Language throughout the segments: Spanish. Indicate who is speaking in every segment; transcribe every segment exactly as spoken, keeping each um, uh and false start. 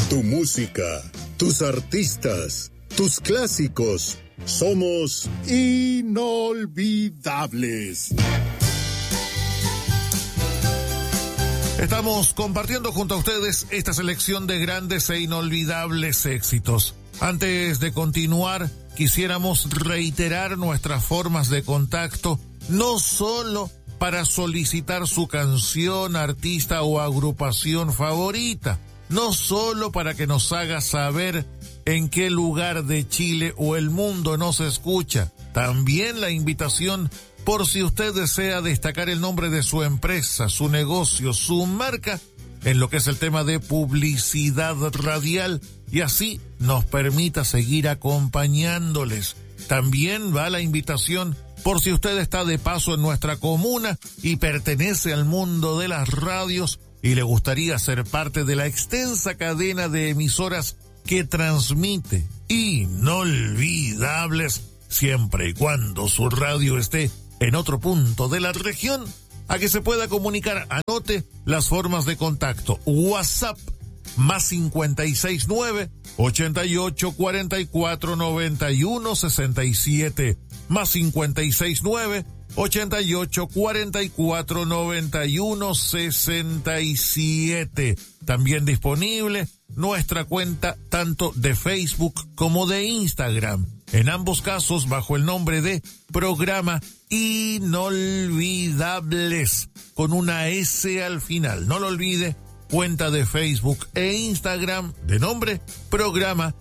Speaker 1: Tu música, tus artistas, tus clásicos. Somos inolvidables.
Speaker 2: Estamos compartiendo junto a ustedes esta selección de grandes e inolvidables éxitos. Antes de continuar, quisiéramos reiterar nuestras formas de contacto, no solo para solicitar su canción, artista o agrupación favorita, no solo para que nos haga saber en qué lugar de Chile o el mundo nos escucha, también la invitación por si usted desea destacar el nombre de su empresa, su negocio, su marca, en lo que es el tema de publicidad radial, y así nos permita seguir acompañándoles. También va la invitación por si usted está de paso en nuestra comuna y pertenece al mundo de las radios y le gustaría ser parte de la extensa cadena de emisoras que transmite inolvidables, siempre y cuando su radio esté en otro punto de la región, a que se pueda comunicar. Anote las formas de contacto. WhatsApp más cincuenta y seis nueve, ochenta y ocho, cuarenta y cuatro, noventa y uno, sesenta y siete, más cincuenta y seis nueve, ochenta y ocho, cuarenta y cuatro, noventa y uno, sesenta y siete. También disponible nuestra cuenta tanto de Facebook como de Instagram, en ambos casos bajo el nombre de Programa Inolvidables, con una S al final. No lo olvide, cuenta de Facebook e Instagram de nombre Programa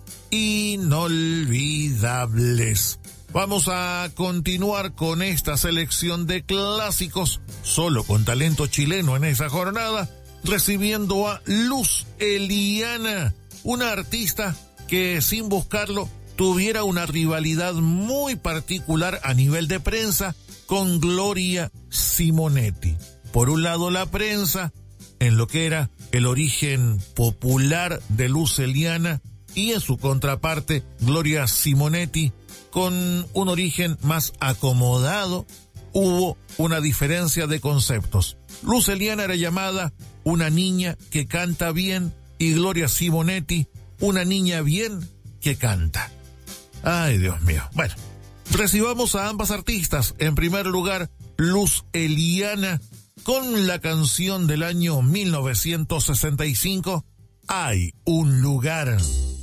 Speaker 2: Inolvidables. Vamos a continuar con esta selección de clásicos, solo con talento chileno en esa jornada, recibiendo a Luz Eliana, una artista que sin buscarlo tuviera una rivalidad muy particular a nivel de prensa con Gloria Simonetti. Por un lado, la prensa, en lo que era el origen popular de Luz Eliana, y en su contraparte, Gloria Simonetti, con un origen más acomodado. Hubo una diferencia de conceptos. Luz Eliana era llamada una niña que canta bien y Gloria Simonetti una niña bien que canta. Ay, Dios mío. Bueno, recibamos a ambas artistas. En primer lugar, Luz Eliana, con la canción del año mil novecientos sesenta y cinco, Hay un lugar.